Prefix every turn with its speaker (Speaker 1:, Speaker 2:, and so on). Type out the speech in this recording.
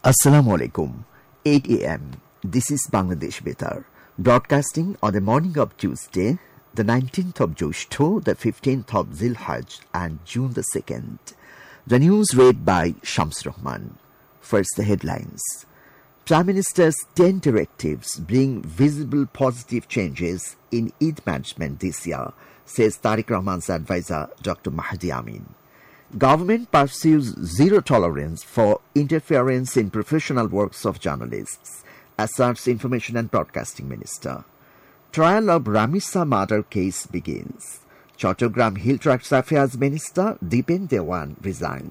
Speaker 1: Assalamu alaikum. 8 a.m. This is Bangladesh Betar, broadcasting on the morning of Tuesday, the 19th of Joshtho, the 15th of Zilhajj, and June the 2nd. The news read by Shams Rahman. First, the headlines. Prime Minister's 10 directives bring visible positive changes in Eid management this year, says Tariq Rahman's advisor, Dr. Mahdi Amin. Government pursues zero tolerance for interference in professional works of journalists, asserts Information and Broadcasting Minister. Trial of Ramisa murder case begins. Chattogram Hill Tracts Affairs Minister Dipen Dewan resigns.